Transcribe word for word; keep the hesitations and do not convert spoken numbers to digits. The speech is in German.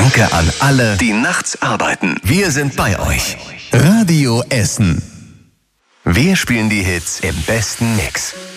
Danke an alle, die nachts arbeiten. Wir sind bei euch. Radio Essen. Wir spielen die Hits im besten Mix.